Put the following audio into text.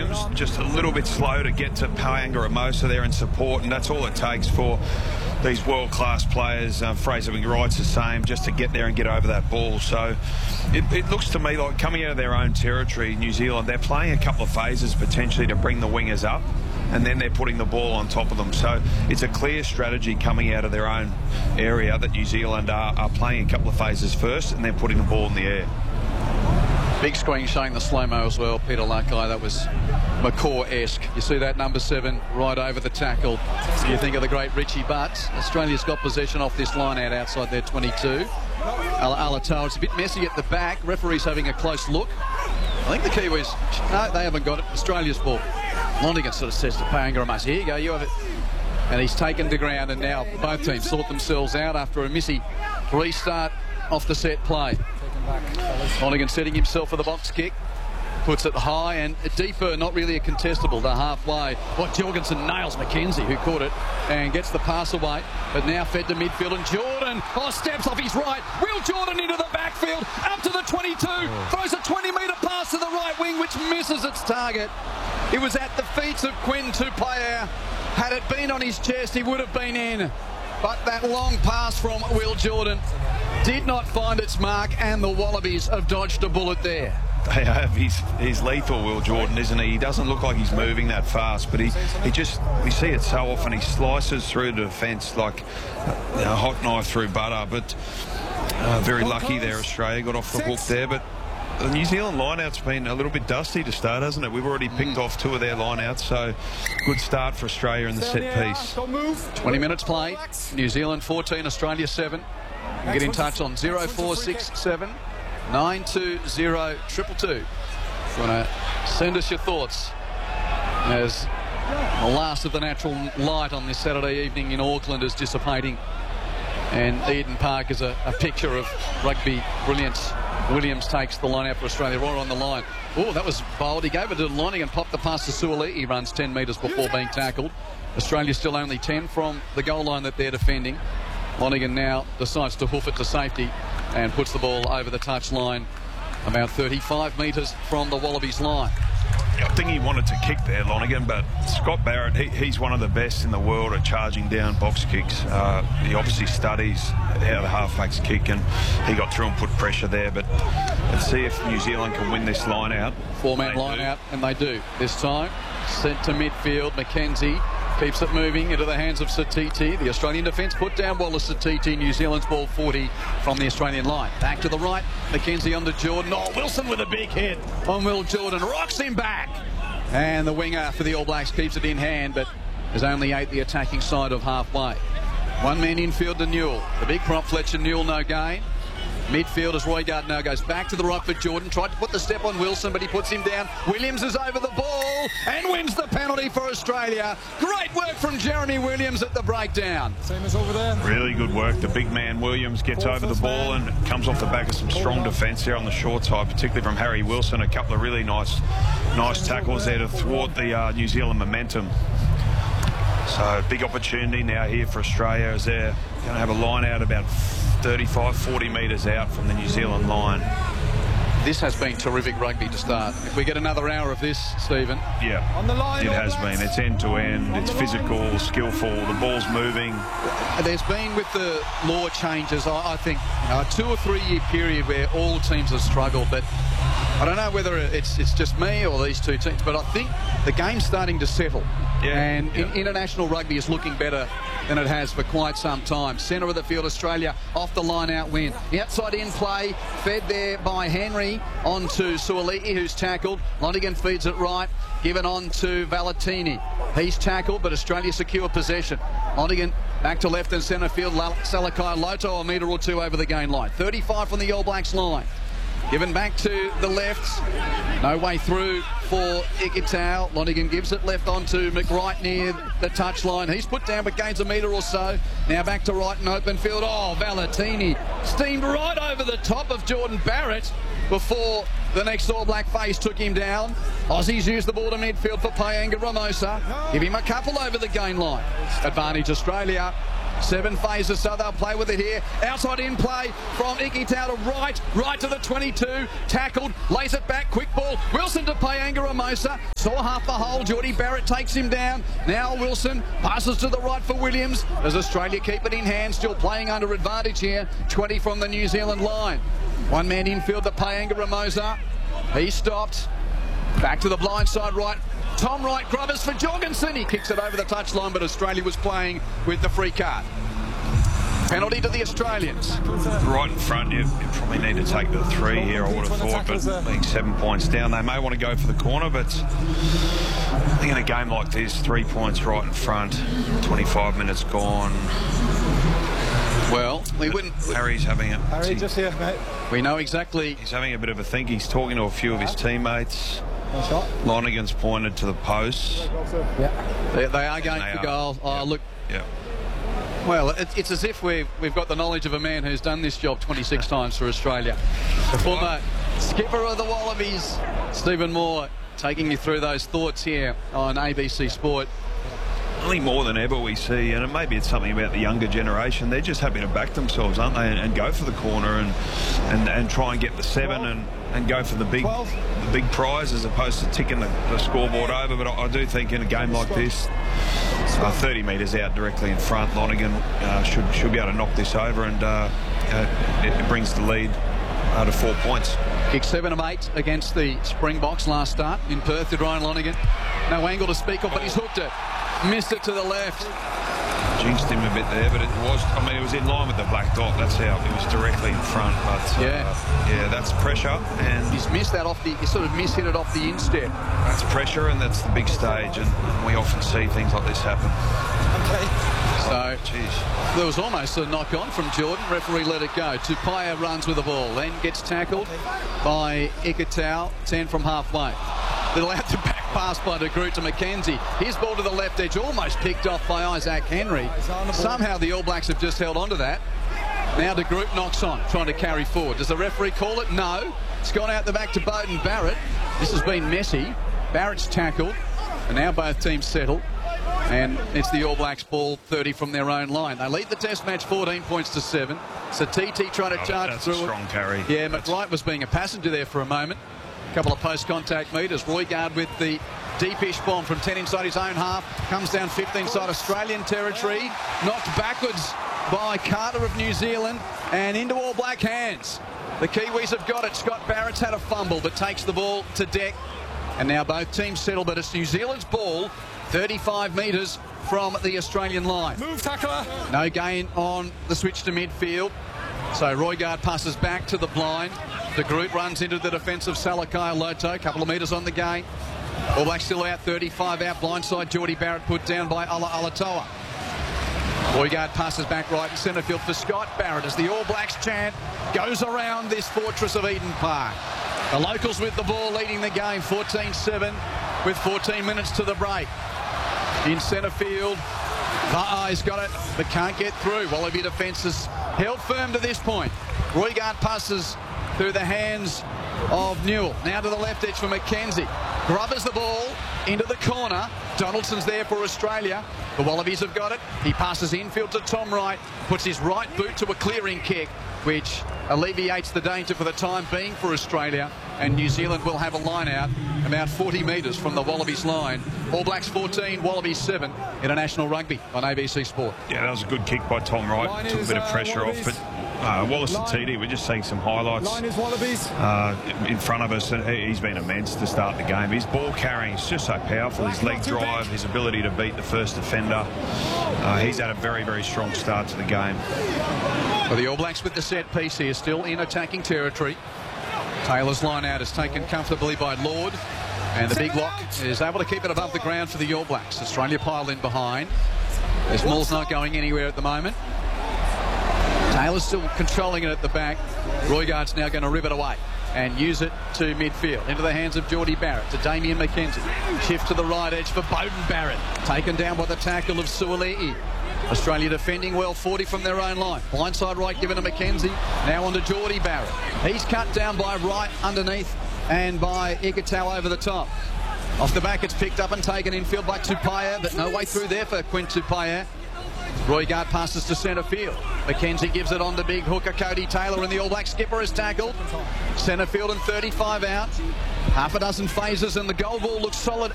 Williams just a little bit slow to get to Paenga-Amosa there in support, and that's all it takes for these world-class players. Fraser McWright's the same, just to get there and get over that ball. So it looks to me like coming out of their own territory, New Zealand, they're playing a couple of phases potentially to bring the wingers up, and then they're putting the ball on top of them. So it's a clear strategy coming out of their own area that New Zealand are playing a couple of phases first and then putting the ball in the air. Big screen showing the slow-mo as well, Peter Lakai. That was McCaw-esque. You see that number 7 right over the tackle. You think of the great Richie Butt. Australia's got possession off this line out outside their 22. Alatoa, it's a bit messy at the back. Referee's having a close look. I think the Kiwis, no, they haven't got it. Australia's ball. Londigan sort of says to Paenga-Amosa, here you go, you have it. And he's taken to ground, and now both teams sort themselves out after a missy restart off the set play. Londigan setting himself for the box kick. Puts it high and deeper, not really a contestable to halfway. Jorgensen nails McKenzie, who caught it and gets the pass away. But now fed to midfield, and Jordan steps off his right. Will Jordan into the backfield, up to the 22. Throws a 20-metre pass to the right wing, which misses its target. It was at the feet of Quinn Tupaea. Had it been on his chest, he would have been in. But that long pass from Will Jordan did not find its mark, and the Wallabies have dodged a bullet there. They have. He's lethal, Will Jordan, isn't he? He doesn't look like he's moving that fast, but he just, we see it so often, he slices through the defence like a hot knife through butter. But very lucky there, Australia got off the hook there. But the New Zealand line-out's been a little bit dusty to start, hasn't it? We've already picked off 2 of their line-outs, so good start for Australia in the set piece. 20 minutes played. New Zealand 14, Australia 7. You get in touch on 0467 920 222. If you want to send us your thoughts as the last of the natural light on this Saturday evening in Auckland is dissipating, and Eden Park is a picture of rugby brilliance. Williams takes the line out for Australia, right on the line. Oh, that was bold. He gave it to Lonning and popped the pass to Suoli. He runs 10 metres before being tackled. Australia still only 10 from the goal line that they're defending. Lonnigan now decides to hoof it to safety and puts the ball over the touch line about 35 metres from the Wallabies line. I think he wanted to kick there, Lonnigan, but Scott Barrett, he's one of the best in the world at charging down box kicks. He obviously studies how the halfbacks kick, and he got through and put pressure there. But let's see if New Zealand can win this line out. 4-man line out, and they do. This time, sent to midfield, McKenzie keeps it moving into the hands of Satiti. The Australian defence put down Wallace Satiti. New Zealand's ball 40 from the Australian line. Back to the right, McKenzie on to Jordan. Oh, Wilson with a big hit on Will Jordan. Rocks him back. And the winger for the All Blacks keeps it in hand, but there's only 8 the attacking side of halfway. One man infield to Newell. The big prop, Fletcher Newell, no gain. Midfield as Roy Gardner goes back to the right for Jordan. Tried to put the step on Wilson, but he puts him down. Williams is over the ball and wins the penalty for Australia. Great work from Jeremy Williams at the breakdown. Same as over there. Really good work. The big man Williams gets over the ball and comes off the back of some strong defence there on the short side, particularly from Harry Wilson. A couple of really nice tackles there to thwart the New Zealand momentum. So big opportunity now here for Australia as they're going to have a line out about 35-40 metres out from the New Zealand line. This has been terrific rugby to start. If we get another hour of this, Stephen. Yeah, on the line, it has been. It's end-to-end. It's physical, skillful. The ball's moving. There's been, with the law changes, I think, a 2 or 3 year period where all teams have struggled, but I don't know whether it's just me or these two teams, but I think the game's starting to settle. Yeah, and international rugby is looking better than it has for quite some time. Centre of the field, Australia off the line out win. The outside in play, fed there by Henry on to Suoli'i, who's tackled. Londigan feeds it right, given on to Valentini. He's tackled, but Australia secure possession. Londigan back to left and centre field. Salakai Loto a metre or 2 over the gain line. 35 from the All Blacks line. Given back to the left. No way through for Ikitau. Londigan gives it left on to McWright near the touchline. He's put down but gains a metre or so. Now back to right in open field. Oh, Valentini steamed right over the top of Jordan Barrett before the next All Black face took him down. Aussies use the ball to midfield for Paenga-Amosa. Give him a couple over the gain line. Advantage Australia. 7 phases, so they'll play with it here. Outside in play from Ikitau to right to the 22. Tackled, lays it back, quick ball. Wilson to Paenga Ramosa. Saw half the hole. Geordie Barrett takes him down. Now Wilson passes to the right for Williams. Does Australia keep it in hand? Still playing under advantage here. 20 from the New Zealand line. One man infield to Paenga Ramosa. He stopped. Back to the blind side right. Tom Wright grubbers for Jorgensen. He kicks it over the touchline, but Australia was playing with the free card. Penalty to the Australians. Right in front, you probably need to take the 3 here, I would have thought, but being 7 points down, they may want to go for the corner, but I think in a game like this, 3 points right in front, 25 minutes gone. Well, we wouldn't... Harry's having a... Harry, just here, mate. We know exactly... He's having a bit of a think. He's talking to a few of his teammates. Nice shot. Lonigan's pointed to the post. Yeah. They are going for goal. Oh, look... Yeah. Well, it's as if we've got the knowledge of a man who's done this job 26 times for Australia. The former skipper of the Wallabies, Stephen Moore, taking you through those thoughts here on ABC Sport. I think more than ever we see, and maybe it's something about the younger generation, they're just happy to back themselves, aren't they, and go for the corner and try and get the 7 and go for the big prize as opposed to ticking the scoreboard over. But I do think in a game like this, 30 metres out directly in front, Lonigan should be able to knock this over, and it brings the lead to 4 points. Kick 7 of 8 against the Springboks last start in Perth to Ryan Lonigan. No angle to speak of, but he's hooked it. Missed it to the left. Jinxed him a bit there, but it was in line with the black dot. That's how it was directly in front. But yeah, that's pressure, and he's missed that off he sort of mishit it off the instep. That's pressure, and that's the big stage, and we often see things like this happen. So there was almost a knock on from Jordan. Referee let it go. Tupaia runs with the ball, then gets tackled by Ikitau, 10 from halfway. Little out the back pass by De Groot to McKenzie. His ball to the left edge, almost picked off by Isaac Henry. Somehow the All Blacks have just held on to that. Now De Groot knocks on, trying to carry forward. Does the referee call it? No. It's gone out the back to Beauden Barrett. This has been messy. Barrett's tackled, and now both teams settle. And it's the All Blacks ball, 30 from their own line. They lead the Test match 14 points to 7. Satiti trying to charge through it. That's a strong carry. Yeah, McWright was being a passenger there for a moment. A couple of post-contact meters. Roygaard with the deepish bomb from 10 inside his own half. Comes down 15 inside Australian territory. Knocked backwards by Carter of New Zealand and into All Black hands. The Kiwis have got it. Scott Barrett's had a fumble but takes the ball to deck. And now both teams settle, but it's New Zealand's ball, 35 metres from the Australian line. Move, tackler. No gain on the switch to midfield. So Roygaard passes back to the blind. De Groot runs into the defence of Salakai Loto. A couple of metres on the gain. All Blacks still out, 35 out. Blindside, Geordie Barrett put down by Ala Alatoa. Roygaard passes back right in centre field for Scott Barrett as the All Blacks chant goes around this fortress of Eden Park. The locals with the ball leading the game, 14-7 with 14 minutes to the break. In centre field, Va'ai's got it but can't get through. Wallaby defence has held firm to this point. Roygaard passes through the hands of Newell. Now to the left edge for McKenzie. Grubbers the ball into the corner. Donaldson's there for Australia. The Wallabies have got it. He passes infield to Tom Wright. Puts his right boot to a clearing kick, which alleviates the danger for the time being for Australia. And New Zealand will have a line out about 40 metres from the Wallabies line. All Blacks 14, Wallabies 7. International Rugby on ABC Sport. Yeah, that was a good kick by Tom Wright. Took a bit of pressure off, but Wallace Satiti, we're just seeing some highlights in front of us, and he's been immense to start the game. His ball carrying is just so powerful. His leg drive, his ability to beat the first defender. He's had a very, very strong start to the game. Well, the All Blacks with the set piece here, still in attacking territory. Taylor's line out is taken comfortably by Lord, and the big lock is able to keep it above the ground for the All Blacks. Australia piled in behind. This ball's not going anywhere at the moment. Taylor's still controlling it at the back. Roygaard's now going to rip it away and use it to midfield. Into the hands of Geordie Barrett to Damien McKenzie. Shift to the right edge for Beauden Barrett. Taken down by the tackle of Suoli'i. Australia defending well, 40 from their own line. Blindside right given to McKenzie. Now on to Geordie Barrett. He's cut down by Wright underneath and by Ikitau over the top. Off the back, it's picked up and taken infield by Tupaia, but no way through there for Quinn Tupaia. Roigard passes to centre field. McKenzie gives it on to big hooker Cody Taylor, and the All Black skipper is tackled. Centre field and 35 out. Half a dozen phases, and the goal ball looks solid